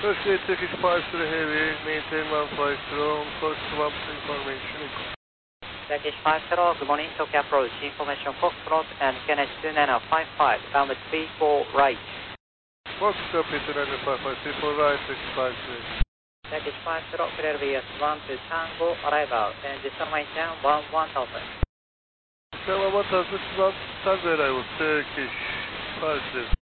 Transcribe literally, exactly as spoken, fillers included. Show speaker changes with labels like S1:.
S1: First Turkish five zero Heavy, maintain one five zero, course swap information.
S2: Turkish five zero, good morning, Tokyo approach, information Foxtrot and Kenneth two nine five five, down with three four right.
S1: Fox copy two nine five five, three four right, Turkish five zero.
S2: Turkish five zero, clear V S one to Tango, arrival, and destination one one thousand.
S1: Seven one thousand, Tango arrival, Turkish five zero.